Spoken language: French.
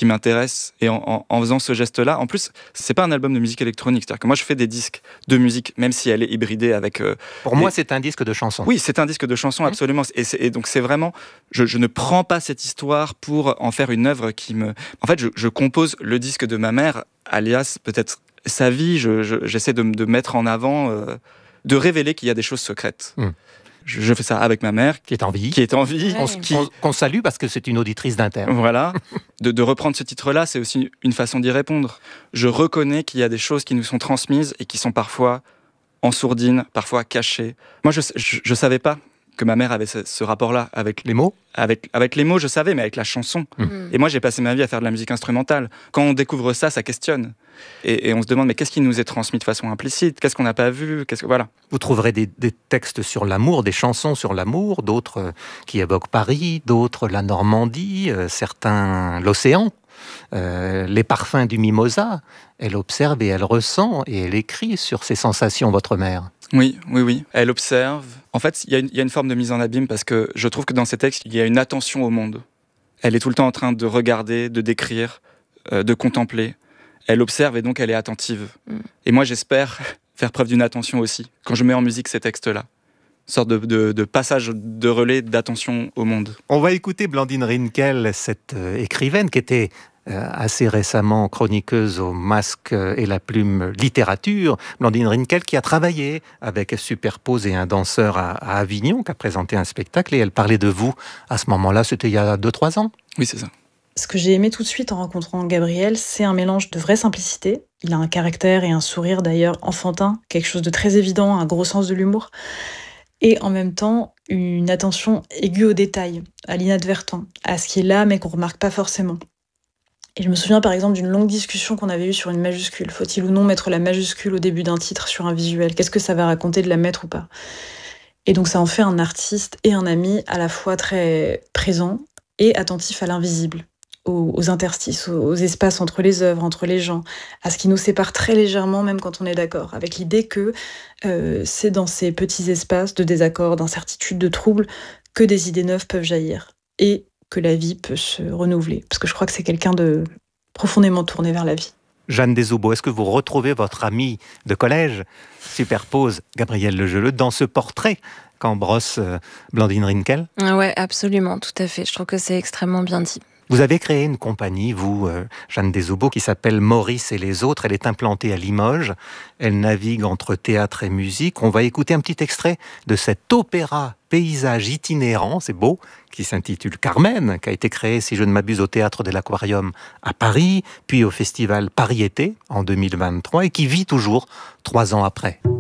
qui m'intéresse. Et en faisant ce geste-là, en plus, c'est pas un album de musique électronique. C'est-à-dire que moi, je fais des disques de musique, même si elle est hybridée avec... Pour moi, c'est un disque de chansons. Oui, c'est un disque de chansons, absolument. Et donc, c'est vraiment... Je ne prends pas cette histoire pour en faire une œuvre qui me... En fait, je compose le disque de ma mère, alias peut-être sa vie. J'essaie de mettre en avant, de révéler qu'il y a des choses secrètes. Je fais ça avec ma mère. Qui est en vie. Qu'on salue parce que c'est une auditrice d'Inter. Voilà. De reprendre ce titre-là, c'est aussi une façon d'y répondre. Je reconnais qu'il y a des choses qui nous sont transmises et qui sont parfois en sourdine, parfois cachées. Moi, je savais pas que ma mère avait ce rapport-là avec les mots. Avec les mots, je savais, mais avec la chanson. Et moi, j'ai passé ma vie à faire de la musique instrumentale. Quand on découvre ça, ça questionne. Et on se demande, mais qu'est-ce qui nous est transmis de façon implicite ? Qu'est-ce qu'on n'a pas vu ? Voilà. Vous trouverez des textes sur l'amour, des chansons sur l'amour, d'autres qui évoquent Paris, d'autres la Normandie, certains l'océan, les parfums du mimosa. Elle observe et elle ressent et elle écrit sur ses sensations, votre mère. Oui. Elle observe. En fait, il y a une forme de mise en abîme parce que je trouve que dans ces textes, il y a une attention au monde. Elle est tout le temps en train de regarder, de décrire, de contempler. Elle observe et donc elle est attentive. Et moi, j'espère faire preuve d'une attention aussi quand je mets en musique ces textes-là. Une sorte de passage de relais d'attention au monde. On va écouter Blandine Rinkel, cette écrivaine qui était assez récemment chroniqueuse au Masque et la Plume littérature. Blandine Rinkel qui a travaillé avec Superpose et un danseur à Avignon, qui a présenté un spectacle et elle parlait de vous à ce moment-là, c'était il y a 2-3 ans. Oui, c'est ça. Ce que j'ai aimé tout de suite en rencontrant Gabriel, c'est un mélange de vraie simplicité. Il a un caractère et un sourire d'ailleurs enfantin, quelque chose de très évident, un gros sens de l'humour. Et en même temps, une attention aiguë aux détails, à l'inadvertent, à ce qui est là mais qu'on ne remarque pas forcément. Et je me souviens par exemple d'une longue discussion qu'on avait eue sur une majuscule. Faut-il ou non mettre la majuscule au début d'un titre sur un visuel ? Qu'est-ce que ça va raconter de la mettre ou pas ? Et donc ça en fait un artiste et un ami à la fois très présent et attentif à l'invisible, aux interstices, aux espaces entre les œuvres, entre les gens, à ce qui nous sépare très légèrement, même quand on est d'accord, avec l'idée que c'est dans ces petits espaces de désaccord, d'incertitude, de trouble, que des idées neuves peuvent jaillir, et que la vie peut se renouveler. Parce que je crois que c'est quelqu'un de profondément tourné vers la vie. Jeanne Desaubos, est-ce que vous retrouvez votre amie de collège, Superpose, Gabrielle Legeleux, dans ce portrait qu'embrosse Blandine Rinkel ? Ouais, absolument, tout à fait. Je trouve que c'est extrêmement bien dit. Vous avez créé une compagnie, vous, Jeanne Desaubos, qui s'appelle Maurice et les autres. Elle est implantée à Limoges. Elle navigue entre théâtre et musique. On va écouter un petit extrait de cet opéra paysage itinérant, c'est beau, qui s'intitule Carmen, qui a été créé, si je ne m'abuse, au Théâtre de l'Aquarium à Paris, puis au Festival Paris-Été en 2023, et qui vit toujours 3 ans après.